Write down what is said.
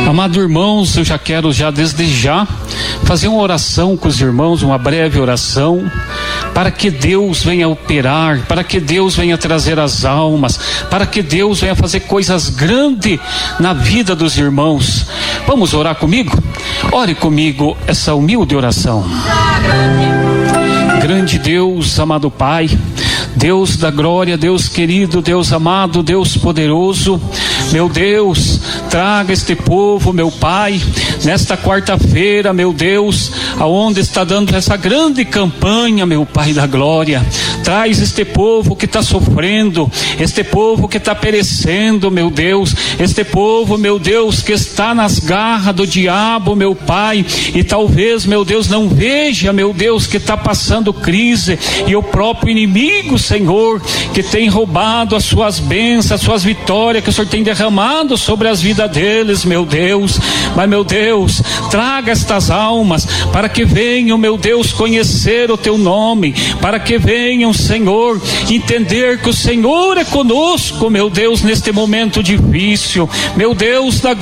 Amado irmãos, eu quero desde já fazer uma oração com os irmãos, uma breve oração, para que Deus venha operar, para que Deus venha trazer as almas, para que Deus venha fazer coisas grandes na vida dos irmãos. Vamos orar comigo? Ore comigo essa humilde oração. Grande Deus, amado Pai, Deus da glória, Deus querido, Deus amado, Deus poderoso, meu Deus, traga este povo, meu Pai, nesta quarta-feira, meu Deus, aonde está dando essa grande campanha, meu Pai da glória. Traz este povo que está sofrendo, este povo que está perecendo, meu Deus, este povo, meu Deus, que está nas garras do diabo, meu Pai, e talvez, meu Deus, não veja, meu Deus, que está passando crise, e o próprio inimigo, Senhor, que tem roubado as suas bênçãos, as suas vitórias, que o Senhor tem derramado sobre as vidas deles, meu Deus. Mas, meu Deus, traga estas almas para que venham, meu Deus, conhecer o teu nome, para que venham, Senhor, entender que o Senhor é conosco, meu Deus, neste momento difícil, meu Deus da